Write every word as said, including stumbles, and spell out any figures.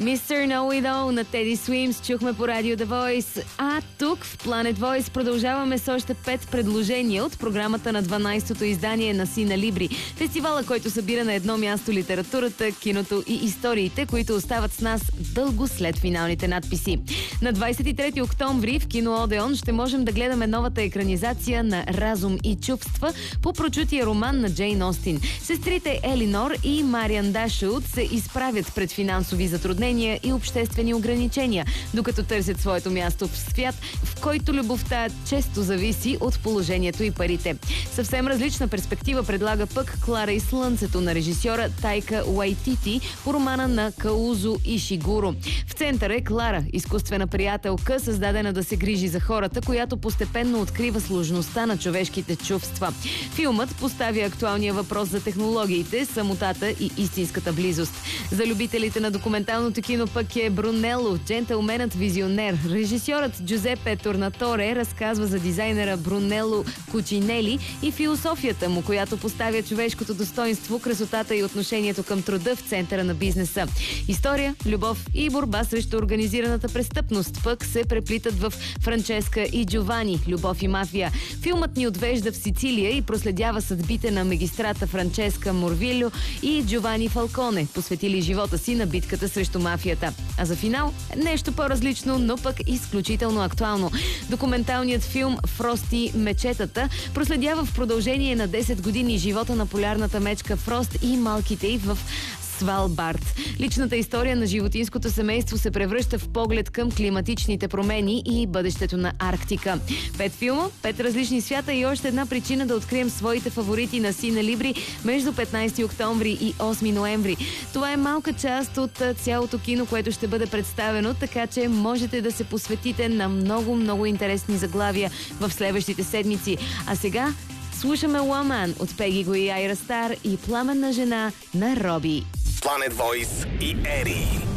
мистер Know It All на Teddy Swims чухме по радио The Voice. А тук в Planet Voice продължаваме с още пет предложения от програмата на дванайсетото издание на Сина Либри. Фестивала, който събира на едно място литературата, киното и историите, които остават с нас дълго след финалните надписи. На двайсет и трети октомври в кино Одеон ще можем да гледаме новата екранизация на Разум и чувства по прочутия роман на Джейн Остин. Сестрите Елинор и Мариан Дашут се изправят пред финансови затруднения и обществени ограничения, докато търсят своето място в свят, в който любовта често зависи от положението и парите. Съвсем различна перспектива предлага пък Клара и слънцето на режисьора Тайка Уайтити по романа на Каузо Ишигуро. В центъра е Клара, изкуствена приятелка, създадена да се грижи за хората, която постепенно открива сложността на човешките чувства. Филмът поставя актуалния въпрос за технологиите, самотата и истинската близост. За любителите на документалното кино пък е Брунело, джентълменът визионер. Режисьорът Джузепе Торнаторе разказва за дизайнера Брунело Кучинели и философията му, която поставя човешкото достоинство, красотата и отношението към труда в центъра на бизнеса. История, любов и борба срещу организираната престъпност пък се преплитат в Франческа и Джовани, любов и мафия. Филмът ни отвежда в Сицилия и проследява съдбите на магистрата Франческа Морвилю и Джовани Фалконе, посветили живота си на битката срещу мафията. А за финал нещо по-различно, но пък изключително актуално. Документалният филм Фрости мечетата проследява в продължение на десет години живота на полярната мечка Фрост и малките й в Свалбард. Личната история на животинското семейство се превръща в поглед към климатичните промени и бъдещето на Арктика. Пет филма, пет различни свята и още една причина да открием своите фаворити на Сина Либри между петнайсети октомври и осми ноември. Това е малка част от цялото кино, което ще бъде представено, така че можете да се посветите на много-много интересни заглавия в следващите седмици. А сега слушаме Woman от Пеги Го и Айра Стар и Пламенна жена на Роби. Planet Voice и Ери.